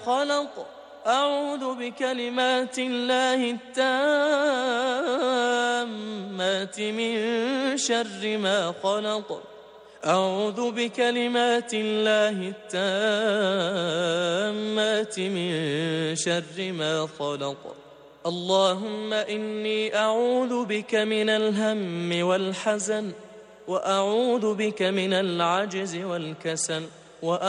خلق أعوذ بكلمات الله التامات من شر ما خلق أعوذ بكلمات الله التامات من شر ما خلق اللهم إني أعوذ بك من الهم والحزن وأعوذ بك من العجز والكسل